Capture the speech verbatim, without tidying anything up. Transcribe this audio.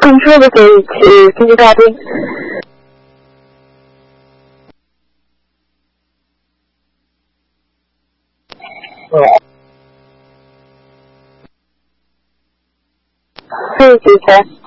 更说的可以去经济大厅。谢谢主持人。